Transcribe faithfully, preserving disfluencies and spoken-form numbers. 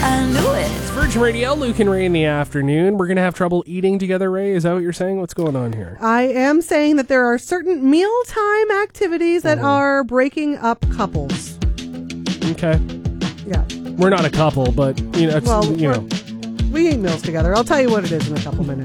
I knew it. It's Virgin Radio, Luke and Ray in the afternoon. We're going to have trouble eating together, Ray. Is that what you're saying? What's going on here? I am saying that there are certain mealtime activities that Oh. are breaking up couples. Okay. Yeah. We're not a couple, but, you know, it's, Well, you we're- know. We eat meals together. I'll tell you what it is in a couple minutes.